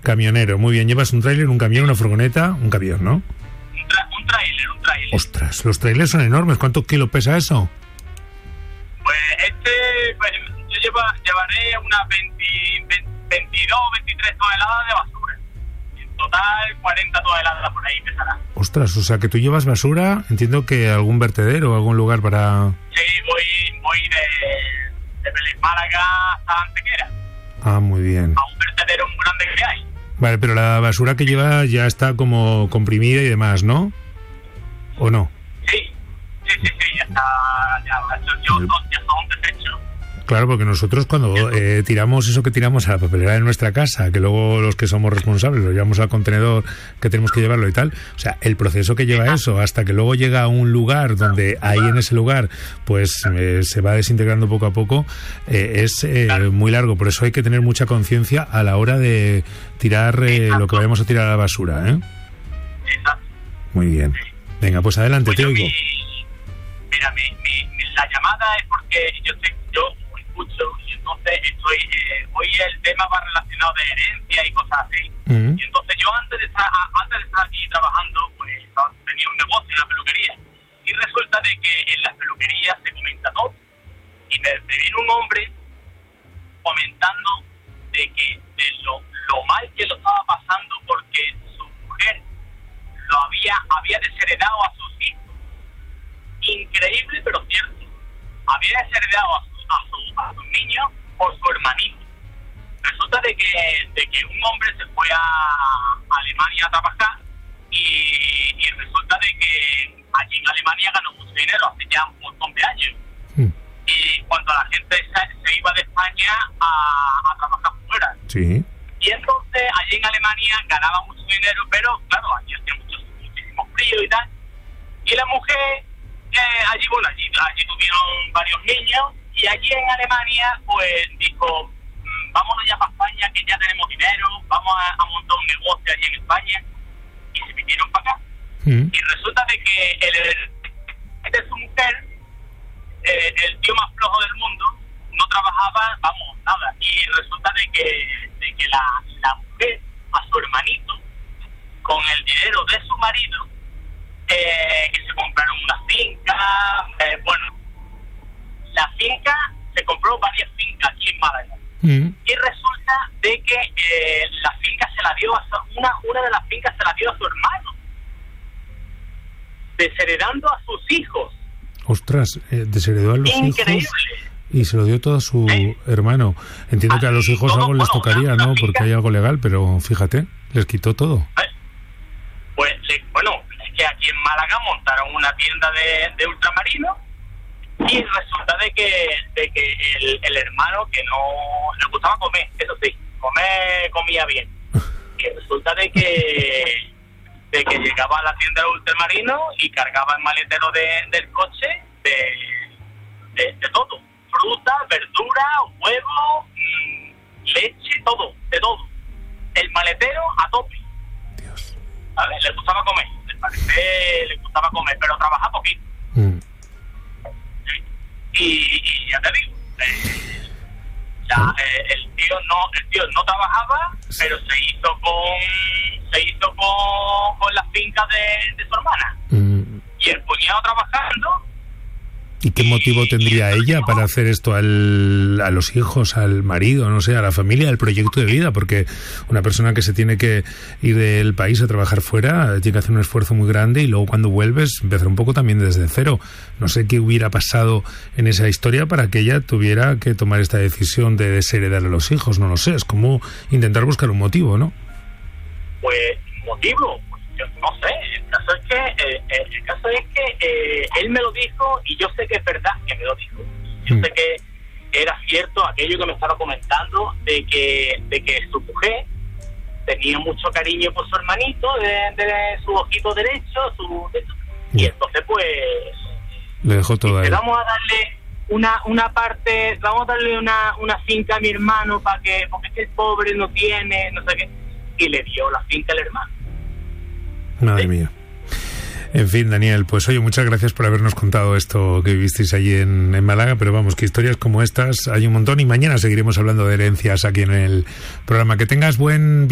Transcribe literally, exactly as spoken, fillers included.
Camionero, muy bien. ¿Llevas un tráiler, un camión, una furgoneta? Un camión, ¿no? Un, tra- un tráiler, un tráiler. Ostras, los trailers son enormes. ¿Cuántos kilos pesa eso? Pues este, pues, yo lleva, llevaré unas veinte, veinte, veintidós, veintitrés toneladas de basura. En total, cuarenta toneladas por ahí pesará. Ostras, o sea que tú llevas basura, entiendo que algún vertedero o algún lugar para... Sí, voy, voy de, de Vélez Málaga hasta Antequera. Ah, muy bien. A un vertedero muy grande que hay. Vale, pero la basura que lleva ya está como comprimida y demás, ¿no? ¿O no? Sí, sí, sí, sí, ya está, ya, ya, ya, ya son desechos. Claro, porque nosotros cuando eh, tiramos eso que tiramos a la papelera de nuestra casa, que luego los que somos responsables lo llevamos al contenedor que tenemos que llevarlo y tal, o sea, el proceso que lleva eso hasta que luego llega a un lugar donde ahí en ese lugar pues eh, se va desintegrando poco a poco, eh, es eh, muy largo. Por eso hay que tener mucha conciencia a la hora de tirar eh, lo que vayamos a tirar a la basura, ¿eh? Exacto. Muy bien. Venga, pues adelante, Pues te yo oigo. mi, mira, mi, mi, mi, la llamada es porque yo sé, yo escucho y entonces estoy, eh, hoy el tema va relacionado de herencia y cosas así. Uh-huh. Y entonces yo antes de estar, antes de estar aquí trabajando, pues tenía un negocio en la peluquería. Y resulta de que en las peluquerías se comenta todo. Y me, me vino un hombre comentando de que de lo, lo mal que lo estaba pasando porque su mujer lo había, había desheredado a sus hijos. Increíble, pero cierto. Había desheredado a sus, a sus, a sus niños por su hermanito. Resulta de que, de que un hombre se fue a Alemania a trabajar y, y resulta de que allí en Alemania ganó mucho dinero hace ya un montón de años. Mm. Y cuando la gente se, se iba de España a, a trabajar fuera. Sí. Y entonces allí en Alemania ganaba mucho dinero, pero claro, allí hacía mucho, muchísimo frío y tal. Y la mujer, eh, allí, bueno, allí, allí tuvieron varios niños y allí en Alemania pues dijo, vámonos ya para España que ya tenemos dinero, vamos a, a montar un negocio allí en España. Y se vinieron para acá. Mm. Y resulta de que el, el de su mujer, eh, el tío más flojo del mundo, no trabajaba, vamos, nada. Y resulta de que, de que la, la mujer, a su hermanito, con el dinero de su marido, eh, que se compraron una finca, eh, bueno, la finca, se compró varias fincas aquí en Málaga. Mm. Y resulta de que eh, la finca se la dio a su, una, una de las fincas se la dio a su hermano, desheredando a sus hijos. Ostras, eh, desheredó a los Increíble. hijos y se lo dio todo a su ¿Eh? hermano. Entiendo que a los hijos todo, algo les bueno, tocaría, una, ¿no? una Porque hay algo legal, pero fíjate, les quitó todo. ¿Eh? Pues, le, bueno, es que aquí en Málaga montaron una tienda de, de ultramarinos. Y resulta de que, de que el, el hermano, que no le gustaba comer, eso sí, comer comía bien. Y resulta de que de que llegaba a la tienda de ultramarino y cargaba el maletero de, del coche de, de, de todo. Fruta, verdura, huevo, mmm, leche, todo, de todo. El maletero a tope. Dios. ¿Sabes? Le gustaba comer, le parece, le gustaba comer, pero trabajaba poquito. Mm. Y, y ya te digo, eh, ya, eh, el tío no el tío no trabajaba, pero se hizo con se hizo con, con las fincas de, de su hermana. Mm. Y el cuñado trabajando. ¿Y qué motivo tendría ella para hacer esto al, a los hijos, al marido, no sé, a la familia, al proyecto de vida? Porque una persona que se tiene que ir del país a trabajar fuera tiene que hacer un esfuerzo muy grande y luego cuando vuelves empezar un poco también desde cero. No sé qué hubiera pasado en esa historia para que ella tuviera que tomar esta decisión de desheredar a los hijos. No lo sé, es como intentar buscar un motivo, ¿no? Pues, motivo, pues yo no sé. El caso es que, eh, el caso es que eh, él me lo dijo y yo sé que es verdad que me lo dijo. Yo mm. sé que era cierto aquello que me estaba comentando de que de que su mujer tenía mucho cariño por su hermanito, de, de su ojito derecho, su de, y entonces pues le dejó todo a él. Vamos a darle una una parte, vamos a darle una una finca a mi hermano para que, porque es que el pobre no tiene, no sé qué, y le dio la finca al hermano. Madre ¿Sí? mía. En fin, Daniel, pues oye, muchas gracias por habernos contado esto que vivisteis allí en, en Málaga, pero vamos, que historias como estas hay un montón y mañana seguiremos hablando de herencias aquí en el programa. Que tengas buen